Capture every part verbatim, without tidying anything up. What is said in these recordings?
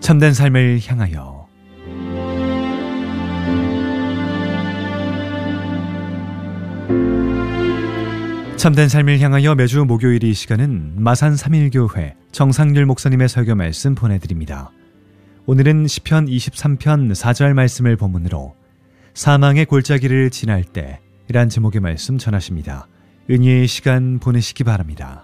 참된 삶을 향하여 참된 삶을 향하여 매주 목요일 이 시간은 마산 삼일교회 정상률 목사님의 설교 말씀 보내드립니다. 오늘은 시편 이십삼 편 사 절 말씀을 본문으로 사망의 골짜기를 지날 때 이란 제목의 말씀 전하십니다. 은혜의 시간 보내시기 바랍니다.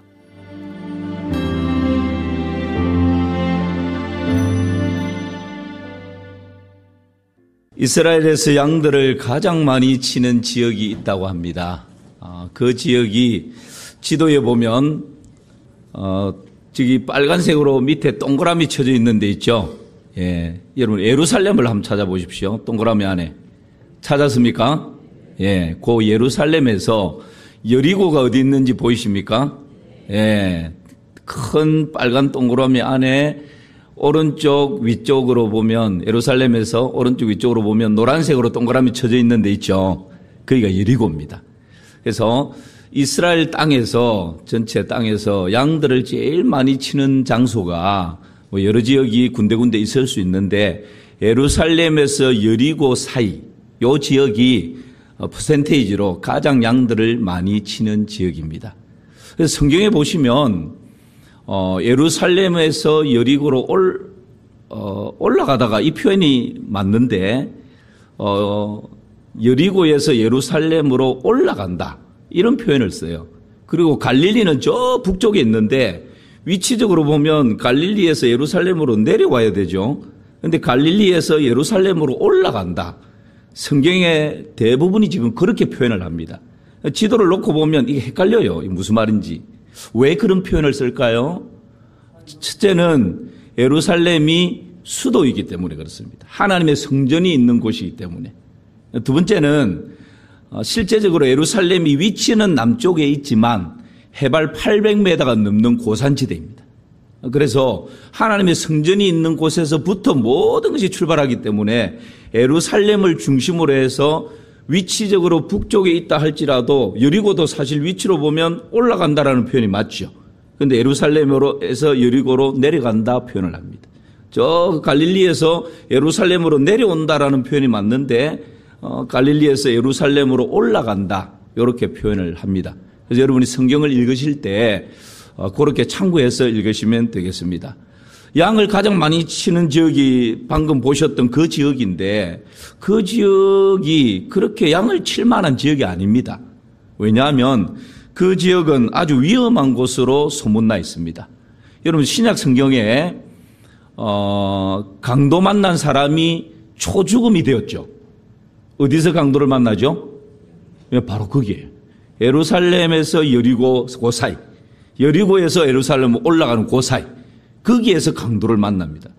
이스라엘에서 양들을 가장 많이 치는 지역이 있다고 합니다. 어, 그 지역이 지도에 보면 어, 저기 빨간색으로 밑에 동그라미 쳐져 있는 데 있죠. 예, 여러분 예루살렘을 한번 찾아보십시오. 동그라미 안에 찾았습니까? 예, 그 예루살렘에서 여리고가 어디 있는지 보이십니까? 예, 큰 빨간 동그라미 안에 오른쪽 위쪽으로 보면 예루살렘에서 오른쪽 위쪽으로 보면 노란색으로 동그라미 쳐져 있는 데 있죠. 거기가 여리고입니다. 그래서 이스라엘 땅에서 전체 땅에서 양들을 제일 많이 치는 장소가 뭐 여러 지역이 군데군데 있을 수 있는데 예루살렘에서 여리고 사이 요 지역이 퍼센테이지로 가장 양들을 많이 치는 지역입니다. 그래서 성경에 보시면 어, 예루살렘에서 여리고로 올, 어, 올라가다가 이 표현이 맞는데, 어, 여리고에서 예루살렘으로 올라간다. 이런 표현을 써요. 그리고 갈릴리는 저 북쪽에 있는데, 위치적으로 보면 갈릴리에서 예루살렘으로 내려와야 되죠. 근데 갈릴리에서 예루살렘으로 올라간다. 성경의 대부분이 지금 그렇게 표현을 합니다. 지도를 놓고 보면 이게 헷갈려요. 이게 무슨 말인지. 왜 그런 표현을 쓸까요? 첫째는 예루살렘이 수도이기 때문에 그렇습니다. 하나님의 성전이 있는 곳이기 때문에. 두 번째는 실제적으로 예루살렘이 위치는 남쪽에 있지만 해발 팔백 미터가 넘는 고산지대입니다. 그래서 하나님의 성전이 있는 곳에서부터 모든 것이 출발하기 때문에 예루살렘을 중심으로 해서 위치적으로 북쪽에 있다 할지라도 여리고도 사실 위치로 보면 올라간다라는 표현이 맞죠. 그런데 예루살렘에서 여리고로 내려간다 표현을 합니다. 저 갈릴리에서 예루살렘으로 내려온다라는 표현이 맞는데 어, 갈릴리에서 예루살렘으로 올라간다 이렇게 표현을 합니다. 그래서 여러분이 성경을 읽으실 때 어, 그렇게 참고해서 읽으시면 되겠습니다. 양을 가장 많이 치는 지역이 방금 보셨던 그 지역인데 그 지역이 그렇게 양을 칠 만한 지역이 아닙니다. 왜냐하면 그 지역은 아주 위험한 곳으로 소문나 있습니다. 여러분 신약 성경에 어, 강도 만난 사람이 초죽음이 되었죠. 어디서 강도를 만나죠? 바로 거기에요. 예루살렘에서 여리고 그 사이, 여리고에서 예루살렘 올라가는 그 사이. 거기에서 강도를 만납니다.